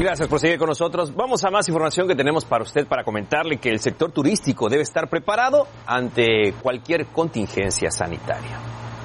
Gracias por seguir con nosotros. Vamos a más información que tenemos para usted para comentarle que el sector turístico debe estar preparado ante cualquier contingencia sanitaria.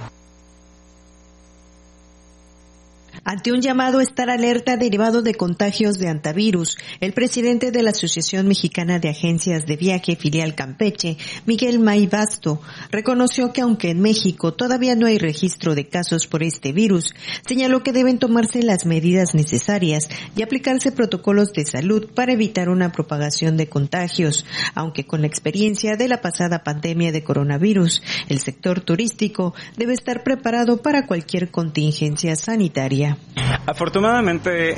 Ante un llamado a estar alerta derivado de contagios de hantavirus, el presidente de la Asociación Mexicana de Agencias de Viaje, filial Campeche, Miguel May Basto, reconoció que aunque en México todavía no hay registro de casos por este virus, señaló que deben tomarse las medidas necesarias y aplicarse protocolos de salud para evitar una propagación de contagios, aunque con la experiencia de la pasada pandemia de coronavirus, el sector turístico debe estar preparado para cualquier contingencia sanitaria. Afortunadamente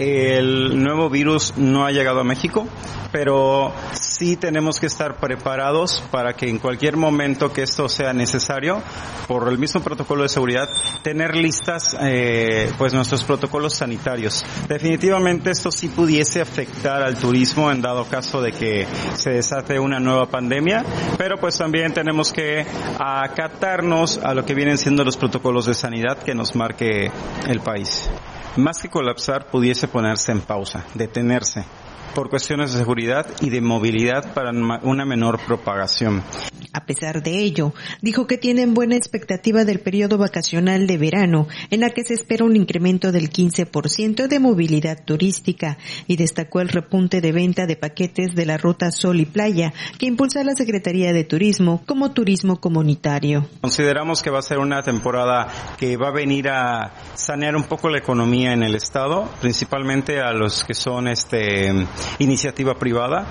el nuevo virus no ha llegado a México, pero sí tenemos que estar preparados para que en cualquier momento que esto sea necesario, por el mismo protocolo de seguridad, tener listas pues nuestros protocolos sanitarios. Definitivamente esto sí pudiese afectar al turismo en dado caso de que se desate una nueva pandemia, pero pues también tenemos que acatarnos a lo que vienen siendo los protocolos de sanidad que nos marque el país. Más que colapsar, pudiese ponerse en pausa, detenerse, por cuestiones de seguridad y de movilidad para una menor propagación. A pesar de ello, dijo que tienen buena expectativa del periodo vacacional de verano, en la que se espera un incremento del 15% de movilidad turística, y destacó el repunte de venta de paquetes de la ruta Sol y Playa, que impulsa la Secretaría de Turismo como turismo comunitario. Consideramos que va a ser una temporada que va a venir a sanear un poco la economía en el estado, principalmente a los que son iniciativa privada.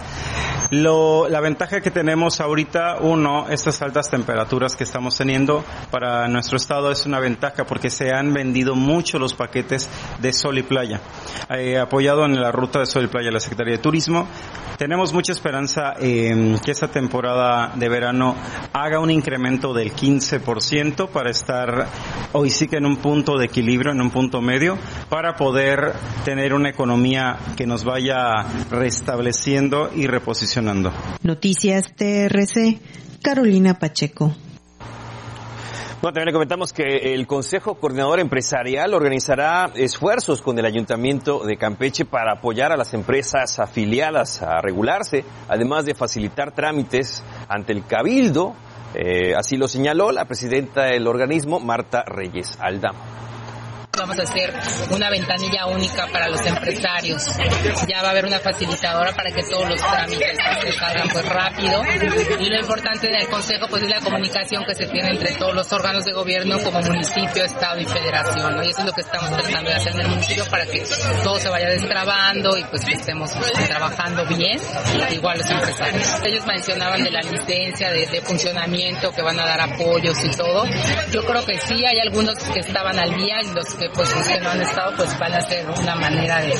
La ventaja que tenemos ahorita, estas altas temperaturas que estamos teniendo para nuestro estado es una ventaja porque se han vendido mucho los paquetes de Sol y Playa. Apoyado en la ruta de Sol y Playa de la Secretaría de Turismo, tenemos mucha esperanza que esta temporada de verano haga un incremento del 15% para estar hoy sí que en un punto de equilibrio, en un punto medio, para poder tener una economía que nos vaya restableciendo y reposicionando. Noticias TRC, Carolina Pacheco. Bueno, también le comentamos que el Consejo Coordinador Empresarial organizará esfuerzos con el Ayuntamiento de Campeche para apoyar a las empresas afiliadas a regularse, además de facilitar trámites ante el Cabildo. Así lo señaló la presidenta del organismo, Marta Reyes Aldama. Vamos a hacer una ventanilla única para los empresarios. Ya va a haber una facilitadora para que todos los trámites se salgan pues rápido. Y lo importante del Consejo pues es la comunicación que se tiene entre todos los órganos de gobierno como municipio, estado y federación, ¿no? Y eso es lo que estamos tratando de hacer en el municipio para que todo se vaya destrabando y pues que estemos trabajando bien, igual los empresarios. Ellos mencionaban de la licencia, de funcionamiento, que van a dar apoyos y todo. Yo creo que sí, hay algunos que estaban al día y los que no han estado pues van a ser una manera de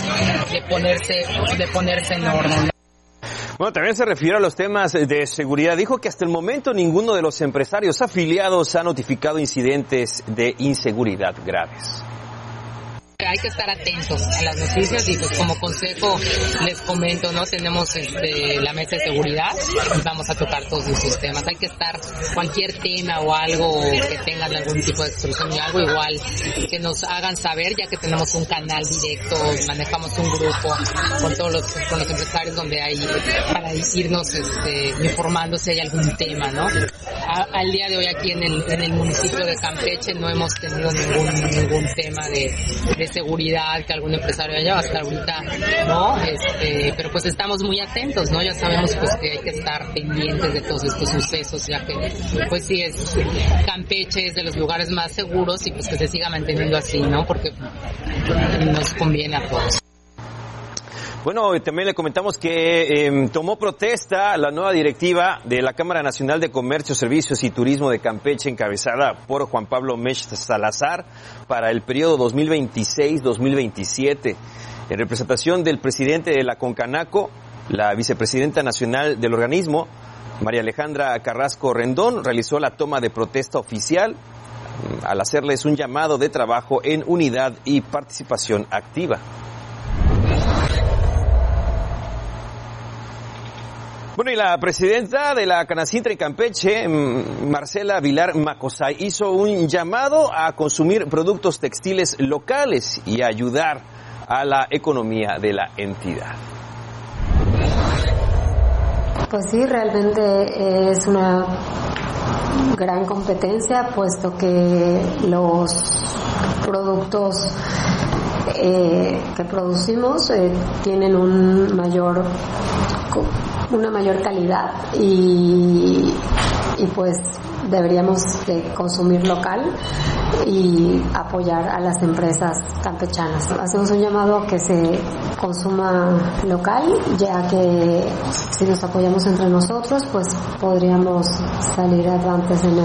ponerse en orden. Bueno, también se refiere a los temas de seguridad. Dijo que hasta el momento ninguno de los empresarios afiliados ha notificado incidentes de inseguridad graves. Hay que estar atentos a las noticias y pues como consejo les comento, ¿no? Tenemos la mesa de seguridad y vamos a tocar todos esos temas. Hay que estar, cualquier tema o algo que tengan algún tipo de expresión y algo igual que nos hagan saber, ya que tenemos un canal directo, manejamos un grupo con todos con los empresarios donde hay para irnos informando si hay algún tema, ¿no? Al día de hoy aquí en el municipio de Campeche no hemos tenido ningún tema de seguridad que algún empresario haya hasta ahorita, ¿no? Pero pues estamos muy atentos, ¿no? Ya sabemos pues que hay que estar pendientes de todos estos sucesos, ya que pues sí Campeche es de los lugares más seguros y pues que se siga manteniendo así, ¿no? Porque nos conviene a todos. Bueno, también le comentamos que tomó protesta la nueva directiva de la Cámara Nacional de Comercio, Servicios y Turismo de Campeche, encabezada por Juan Pablo Mech Salazar, para el periodo 2026-2027. En representación del presidente de la Concanaco, la vicepresidenta nacional del organismo, María Alejandra Carrasco Rendón, realizó la toma de protesta oficial al hacerles un llamado de trabajo en unidad y participación activa. Bueno, y la presidenta de la Canacintra en Campeche, Marcela Vilar Macosay, hizo un llamado a consumir productos textiles locales y a ayudar a la economía de la entidad. Pues sí, realmente es una gran competencia, puesto que los productos que producimos tienen una mayor calidad y pues deberíamos de consumir local y apoyar a las empresas campechanas. Hacemos un llamado a que se consuma local, ya que si nos apoyamos entre nosotros, pues podríamos salir adelante en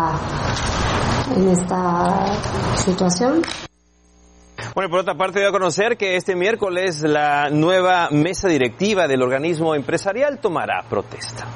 esta situación. Bueno, por otra parte, voy a conocer que este miércoles la nueva mesa directiva del organismo empresarial tomará protesta.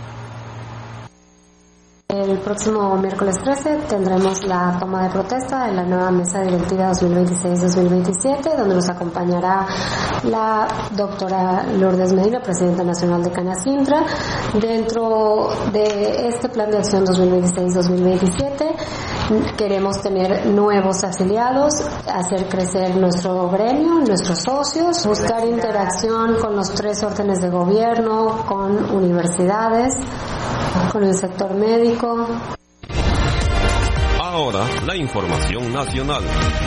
El próximo miércoles 13 tendremos la toma de protesta de la nueva mesa directiva 2026-2027, donde nos acompañará la doctora Lourdes Medina, presidenta nacional de Canacintra. Dentro de este plan de acción 2026-2027 queremos tener nuevos afiliados, hacer crecer nuestro gremio, nuestros socios, buscar interacción con los 3 órdenes de gobierno, con universidades, con el sector médico. Ahora, la información nacional.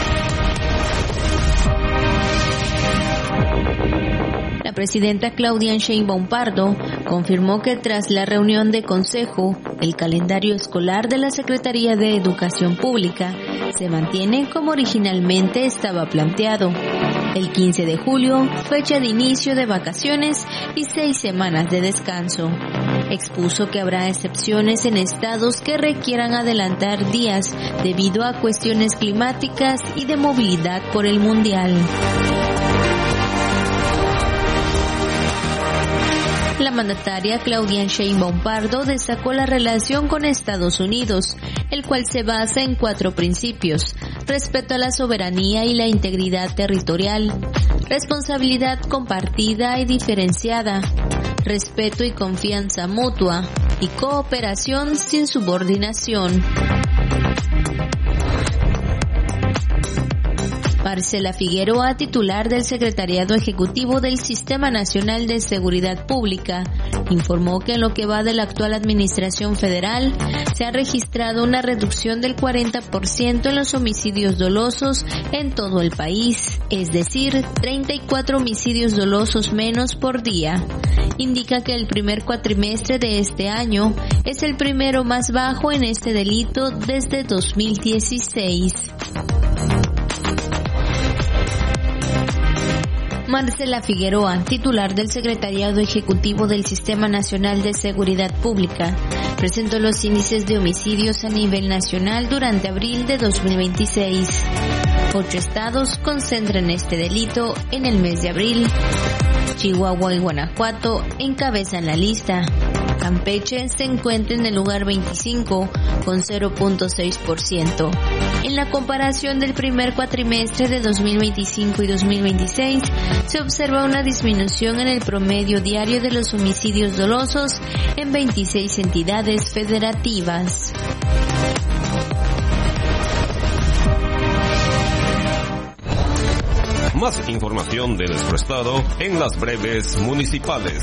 La presidenta Claudia Sheinbaum Pardo confirmó que tras la reunión de consejo, el calendario escolar de la Secretaría de Educación Pública se mantiene como originalmente estaba planteado. El 15 de julio, fecha de inicio de vacaciones y 6 semanas de descanso. Expuso que habrá excepciones en estados que requieran adelantar días debido a cuestiones climáticas y de movilidad por el Mundial. La mandataria Claudia Sheinbaum Pardo destacó la relación con Estados Unidos, el cual se basa en 4 principios: respeto a la soberanía y la integridad territorial, responsabilidad compartida y diferenciada, respeto y confianza mutua y cooperación sin subordinación. Marcela Figueroa, titular del Secretariado Ejecutivo del Sistema Nacional de Seguridad Pública, informó que en lo que va de la actual administración federal se ha registrado una reducción del 40% en los homicidios dolosos en todo el país, es decir, 34 homicidios dolosos menos por día. Indica que el primer cuatrimestre de este año es el primero más bajo en este delito desde 2016. Marcela Figueroa, titular del Secretariado Ejecutivo del Sistema Nacional de Seguridad Pública, presentó los índices de homicidios a nivel nacional durante abril de 2026. 8 estados concentran este delito en el mes de abril. Chihuahua y Guanajuato encabezan la lista. Campeche se encuentra en el lugar 25 con 0.6%. En la comparación del primer cuatrimestre de 2025 y 2026, se observa una disminución en el promedio diario de los homicidios dolosos en 26 entidades federativas. Más información de nuestro estado en las breves municipales.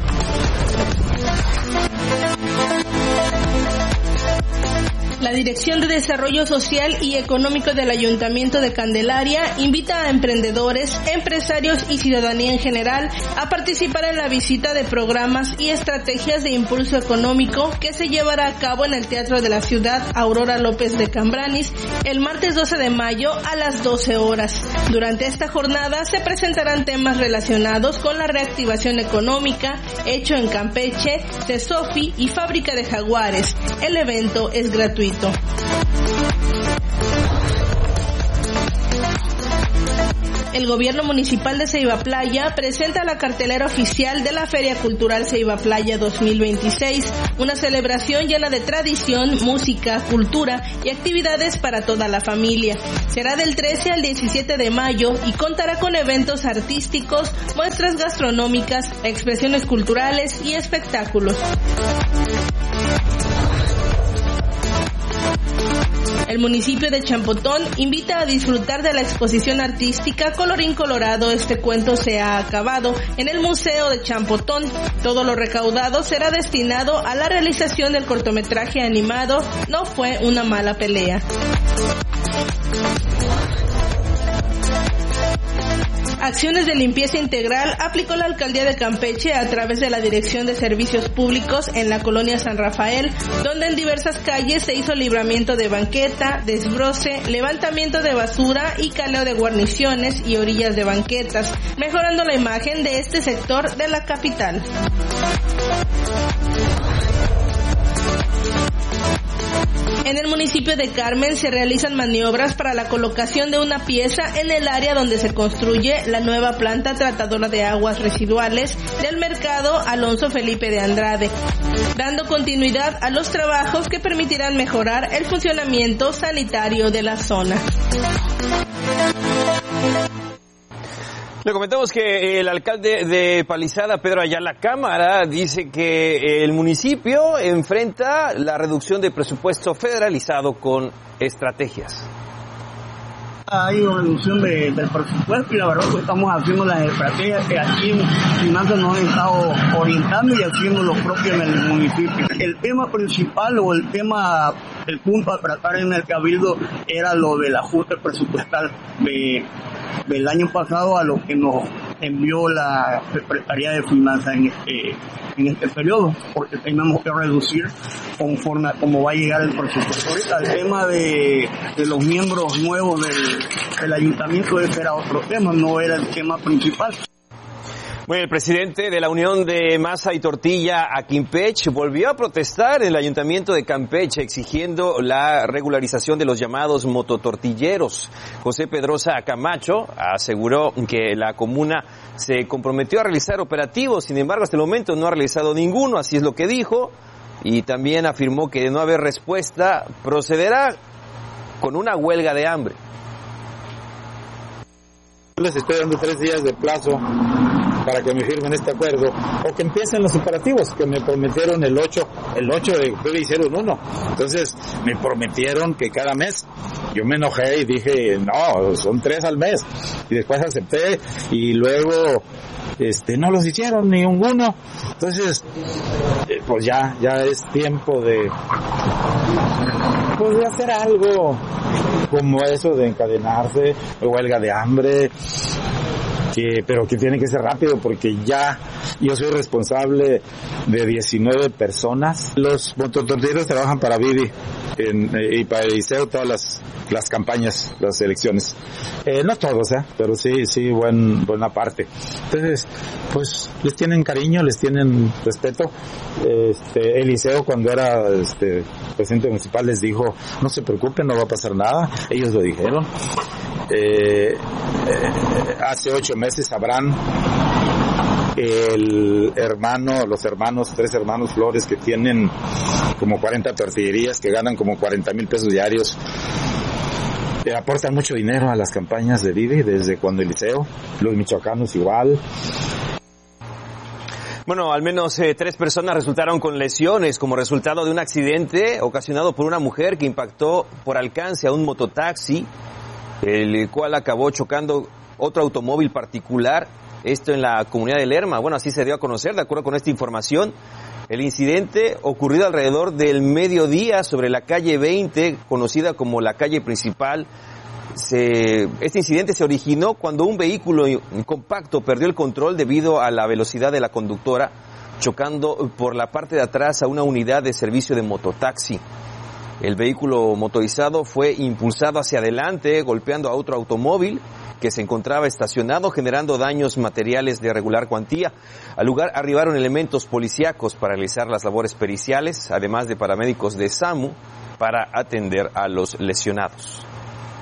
La Dirección de Desarrollo Social y Económico del Ayuntamiento de Candelaria invita a emprendedores, empresarios y ciudadanía en general a participar en la visita de programas y estrategias de impulso económico que se llevará a cabo en el Teatro de la Ciudad Aurora López de Cambranis el martes 12 de mayo a las 12 horas. Durante esta jornada se presentarán temas relacionados con la reactivación económica, hecho en Campeche, CESOFI y Fábrica de Jaguares. El evento es gratuito. El gobierno municipal de Ceiba Playa presenta la cartelera oficial de la Feria Cultural Ceiba Playa 2026, una celebración llena de tradición, música, cultura y actividades para toda la familia. Será del 13 al 17 de mayo y contará con eventos artísticos, muestras gastronómicas, expresiones culturales y espectáculos. El municipio de Champotón invita a disfrutar de la exposición artística Colorín Colorado, este cuento se ha acabado, en el Museo de Champotón. Todo lo recaudado será destinado a la realización del cortometraje animado No fue una mala pelea. Acciones de limpieza integral aplicó la alcaldía de Campeche a través de la Dirección de Servicios Públicos en la colonia San Rafael, donde en diversas calles se hizo libramiento de banqueta, desbroce, levantamiento de basura y caleo de guarniciones y orillas de banquetas, mejorando la imagen de este sector de la capital. En el municipio de Carmen se realizan maniobras para la colocación de una pieza en el área donde se construye la nueva planta tratadora de aguas residuales del mercado Alonso Felipe de Andrade, dando continuidad a los trabajos que permitirán mejorar el funcionamiento sanitario de la zona. Le comentamos que el alcalde de Palizada, Pedro Ayala Cámara, dice que el municipio enfrenta la reducción de presupuesto federalizado con estrategias. Hay una reducción del presupuesto y la verdad que estamos haciendo las estrategias que aquí en Finanzas nos han estado orientando y haciendo lo propio en el municipio. El tema principal o el punto a tratar en el Cabildo era lo del ajuste presupuestal del año pasado a lo que nos envió la Secretaría de Finanzas en este periodo, porque tenemos que reducir conforme a cómo va a llegar el presupuesto. Ahorita el tema de los miembros nuevos del ayuntamiento, ese era otro tema, no era el tema principal. Bueno, el presidente de la Unión de Masa y Tortilla Aquimpech volvió a protestar en el ayuntamiento de Campeche exigiendo la regularización de los llamados mototortilleros. José Pedrosa Camacho aseguró que la comuna se comprometió a realizar operativos, sin embargo hasta el momento no ha realizado ninguno, así es lo que dijo, y también afirmó que de no haber respuesta procederá con una huelga de hambre. Les estoy dando 3 días de plazo para que me firmen este acuerdo o que empiecen los operativos que me prometieron el 8 de octubre hicieron uno. Entonces me prometieron que cada mes. Yo me enojé y dije, no, son 3 al mes. Y después acepté y luego no los hicieron ni ninguno. Entonces, pues ya es tiempo de hacer algo como eso de encadenarse, huelga de hambre, pero que tiene que ser rápido porque ya yo soy responsable de 19 personas. Los mototortilleros trabajan para Vivi y para Eliseo todas las campañas, las elecciones. No todos, pero sí buena parte. Entonces, pues les tienen cariño, les tienen respeto. Eliseo cuando era presidente municipal les dijo, no se preocupen, no va a pasar nada. Ellos lo dijeron. Hace 8 meses sabrán los 3 hermanos Flores que tienen como 40 tortillerías que ganan como 40,000 pesos diarios. Aportan mucho dinero a las campañas de Vivi desde cuando Eliseo, los michoacanos igual. Bueno, al menos 3 personas resultaron con lesiones como resultado de un accidente ocasionado por una mujer que impactó por alcance a un mototaxi, el cual acabó chocando otro automóvil particular, esto en la comunidad de Lerma. Bueno, así se dio a conocer, de acuerdo con esta información. El incidente ocurrido alrededor del mediodía sobre la calle 20, conocida como la calle principal. Este incidente se originó cuando un vehículo compacto perdió el control debido a la velocidad de la conductora, chocando por la parte de atrás a una unidad de servicio de mototaxi. El vehículo motorizado fue impulsado hacia adelante, golpeando a otro automóvil que se encontraba estacionado, generando daños materiales de regular cuantía. Al lugar arribaron elementos policíacos para realizar las labores periciales, además de paramédicos de SAMU para atender a los lesionados.